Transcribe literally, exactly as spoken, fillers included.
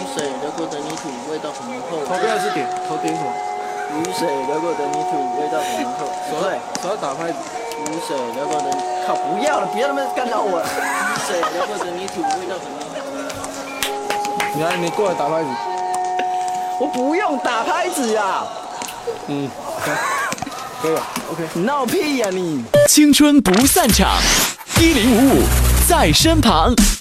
水流过的泥土味道很浓厚。 头不要是点，头点什么？ 雨水流过的泥土味道很浓厚。 手对， 手要打拍子。 雨水流过的，靠，不要了，别他妈干扰我。雨水流过的泥土味道很浓厚。 你来，你过来打拍子。 我不用打拍子呀。 嗯，可以了 ，OK。 你闹屁呀你！ 青春不散场，一零五五在身旁。